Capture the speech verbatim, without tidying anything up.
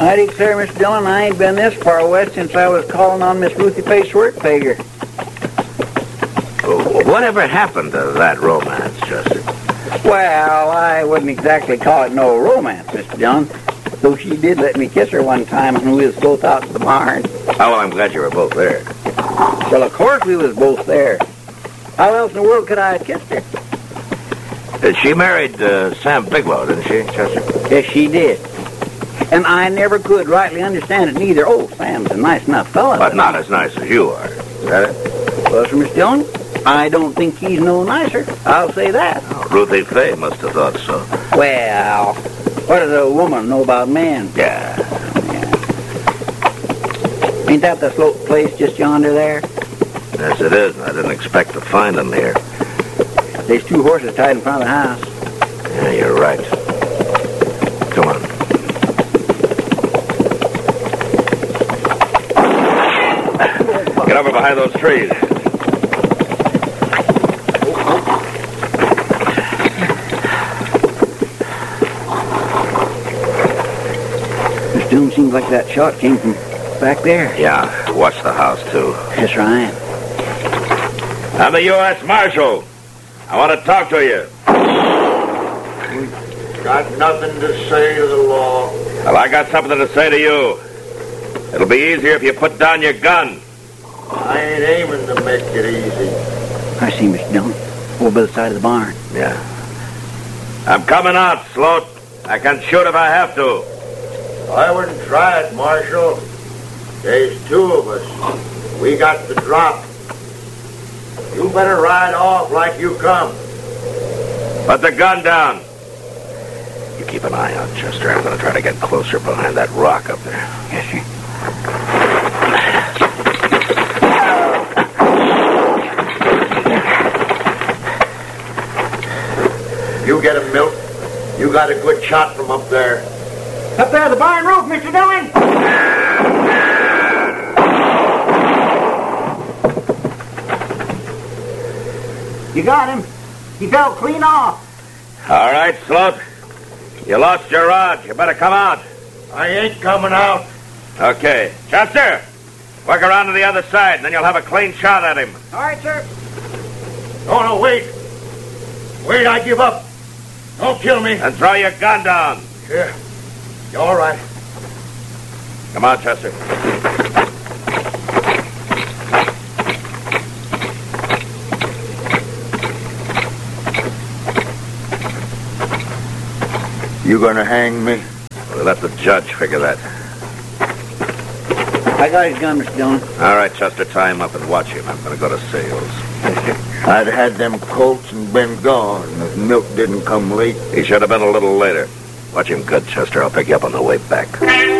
I declare, Mister Dillon, I ain't been this far west since I was calling on Miss Ruthie Pace Workpager. Whatever happened to that romance, Chester? Well, I wouldn't exactly call it no romance, Mister Dillon. Though she did let me kiss her one time when we was both out to the barn. Oh, well, I'm glad you were both there. Well, of course we was both there. How else in the world could I have kissed her? Uh, she married uh, Sam Bigelow, didn't she, Chester? Yes, she did. And I never could rightly understand it neither. Oh, Sam's a nice enough fella. But not as nice as you are. Is that it? Well, sir, Mister Dillon, I don't think he's no nicer. I'll say that. Oh, Ruthie Fay must have thought so. Well, what does a woman know about men? Yeah. yeah. Ain't that the slope place just yonder there? Yes, it is. I didn't expect to find them here. There's two horses tied in front of the house. Yeah, you're right. Come on. Get over behind those trees. Mister Dillon, seems like that shot came from back there. Yeah, watch the house, too. Yes, Ryan. I'm the U S Marshal. I want to talk to you. Got nothing to say to the law. Well, I got something to say to you. It'll be easier if you put down your gun. I ain't aiming to make it easy. I see, Mister Dillon. Over by the side of the barn. Yeah. I'm coming out, Sloat. I can shoot if I have to. I wouldn't try it, Marshal. There's two of us. We got the drop. You better ride off like you come. Put the gun down. You keep an eye out, Chester. I'm going to try to get closer behind that rock up there. Yes, sir. You get him, Milt. You got a good shot from up there. Up there, the barn roof, Mister Dillon. You got him. He fell clean off. All right, Sloat. You lost your rod. You better come out. I ain't coming out. Okay. Chester, work around to the other side, and then you'll have a clean shot at him. All right, sir. No, no, wait. Wait, I give up. Don't kill me. And throw your gun down. Yeah. You all right? Come on, Chester. You gonna hang me? We'll let the judge figure that. I got his gun, Mister Dillon. All right, Chester, tie him up and watch him. I'm going to go to sales. I'd had them Colts and been gone if Milt didn't come late. He should have been a little later. Watch him good, Chester. I'll pick you up on the way back.